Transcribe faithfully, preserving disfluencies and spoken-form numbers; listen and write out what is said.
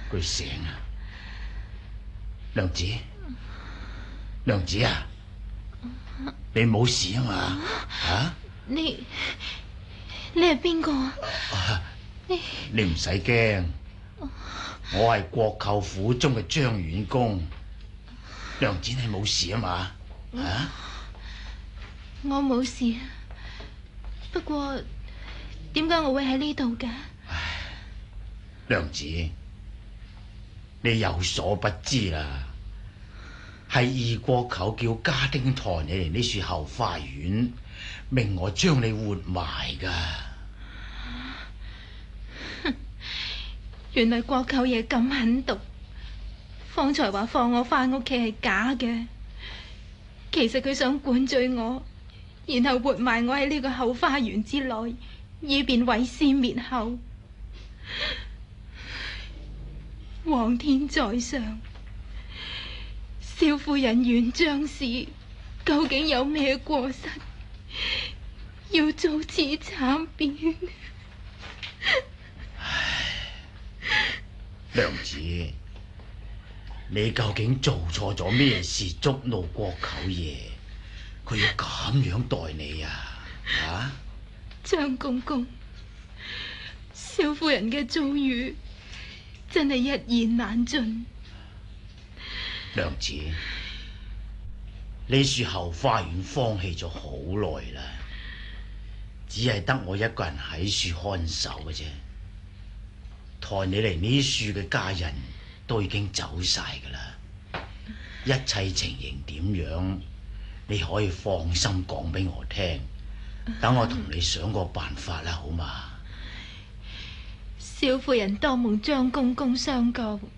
佢醒啊！娘子，娘子啊，你冇事啊嘛？啊？ 你你係邊個啊？ 你你唔使驚，我係國舅府中嘅張遠公。娘子你冇事啊嘛？啊？ 我冇事，不過點解我會喺呢度嘅？ 唉，娘子，你有所不知啦，係二國舅叫家丁抬你嚟呢處後花園，命我將你活埋噶。 原來國舅爺咁狠毒，方才話放我翻屋企係假嘅，其實佢想灌醉我，然後活埋我喺呢個後花園之內，以便毀屍滅後。皇天在上，少夫人原將士究竟有咩過失，要遭此慘變？ 娘子，你究竟做錯咗咩事觸怒國舅爺？佢要咁樣待你啊？啊？ 張公公，少夫人嘅遭遇真係一言難盡。 娘子，呢處後花園荒棄咗好耐啦，只係得我一個人喺處看守嘅啫。抬你嚟呢處嘅家人都已經走晒噶啦，一切情形點樣，你可以放心講俾我聽，等我同你想個辦法啦，好嘛？ 少夫人當蒙張公公相救，